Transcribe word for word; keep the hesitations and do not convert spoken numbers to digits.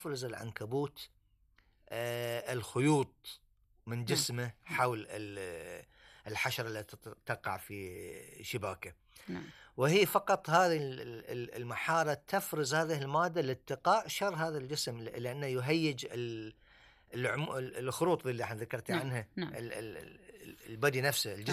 يفرز العنكبوت آه الخيوط من جسمه نعم. حول ال- الحشرة التي تقع في شباكه. نعم. وهي فقط هذه ال- ال- المحارة تفرز هذه المادة لاتقاء شر هذا الجسم، لأنه يهيج ال- العمو- الخروط اللي احنا ذكرت نعم. عنها، نعم. ال- ال- ال- البدي نفسه، الجسم